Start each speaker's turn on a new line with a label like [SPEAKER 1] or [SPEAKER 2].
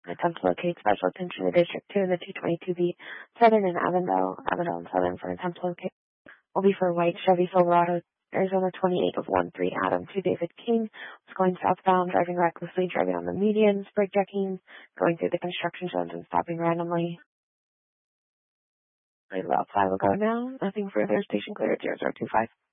[SPEAKER 1] Attempt to locate special attention to District 2 and the 222B, Southern and Avondale and Southern for attempt to locate. Will be for white Chevy Silverado, Arizona 28 of 13 Adam to David King. Was going southbound, driving recklessly, driving on the medians, brake checking, going through the construction zones and stopping randomly. Right about 5 will go now. Nothing further. Station clear at 0025.